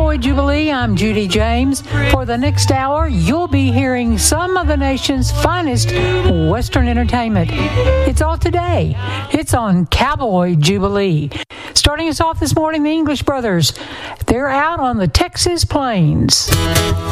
Cowboy Jubilee. I'm Judy James. For the next hour, you'll be hearing some of the nation's finest Western entertainment. It's all today. It's on Cowboy Jubilee. Starting us off this morning, the English Brothers. They're out on the Texas plains.